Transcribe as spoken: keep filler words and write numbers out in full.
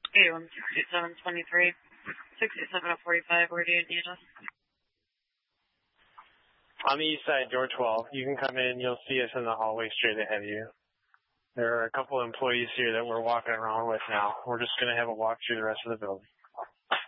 A one sixty-seven twenty-three, sixty-seven oh forty-five, where do you need us? On the east side, door twelve. You can come in. You'll see us in the hallway straight ahead of you. There are a couple of employees here that we're walking around with now. We're just going to have a walk through the rest of the building.